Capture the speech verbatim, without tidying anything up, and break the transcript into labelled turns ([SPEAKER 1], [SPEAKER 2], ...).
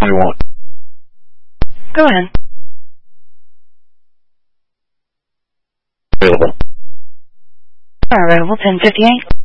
[SPEAKER 1] I want.
[SPEAKER 2] Go ahead.
[SPEAKER 1] Available.
[SPEAKER 2] Car available, ten fifty-eight.